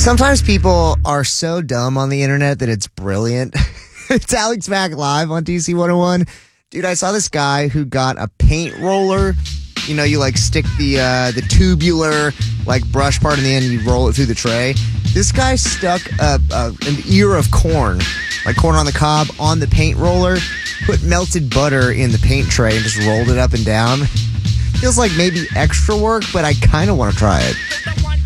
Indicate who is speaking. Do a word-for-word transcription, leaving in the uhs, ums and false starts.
Speaker 1: Sometimes people are so dumb on the internet that it's brilliant. It's Alex Mack live on D C one oh one. Dude, I saw this guy who got a paint roller. You know, you like stick the uh, the tubular like brush part in the end and you roll it through the tray. This guy stuck a, a, an ear of corn, like corn on the cob, on the paint roller, put melted butter in the paint tray and just rolled it up and down. Feels like maybe extra work, but I kind of want to try it.